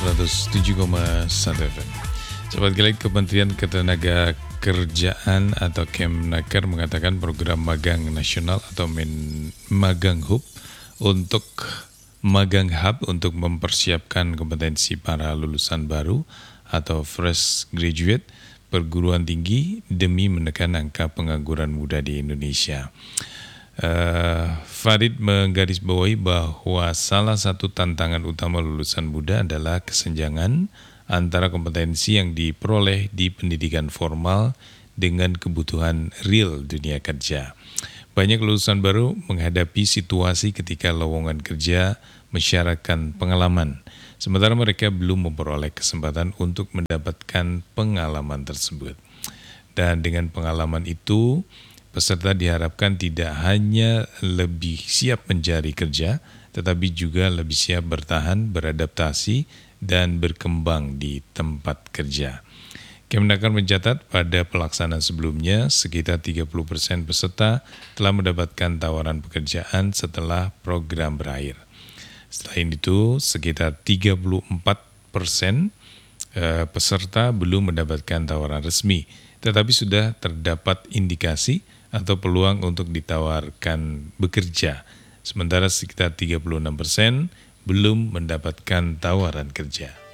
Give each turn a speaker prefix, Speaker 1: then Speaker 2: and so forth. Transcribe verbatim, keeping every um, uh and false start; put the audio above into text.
Speaker 1: seratus tujuh koma satu F M. Sobat Gilead, Kementerian Ketenaga Kerjaan atau Kemnaker mengatakan program magang nasional atau Men Magang Hub untuk Magang Hub untuk mempersiapkan kompetensi para lulusan baru atau fresh graduate perguruan tinggi demi menekan angka pengangguran muda di Indonesia. Uh, Farid menggarisbawahi bahwa salah satu tantangan utama lulusan muda adalah kesenjangan antara kompetensi yang diperoleh di pendidikan formal dengan kebutuhan real dunia kerja. Banyak lulusan baru menghadapi situasi ketika lowongan kerja mensyaratkan pengalaman, sementara mereka belum memperoleh kesempatan untuk mendapatkan pengalaman tersebut. Dan dengan pengalaman itu, peserta diharapkan tidak hanya lebih siap mencari kerja, tetapi juga lebih siap bertahan, beradaptasi, dan berkembang di tempat kerja. Kemnaker mencatat pada pelaksanaan sebelumnya, sekitar tiga puluh persen peserta telah mendapatkan tawaran pekerjaan setelah program berakhir. Selain itu, sekitar tiga puluh empat persen peserta belum mendapatkan tawaran resmi, tetapi sudah terdapat indikasi atau peluang untuk ditawarkan bekerja, sementara sekitar tiga puluh enam persen belum mendapatkan tawaran kerja.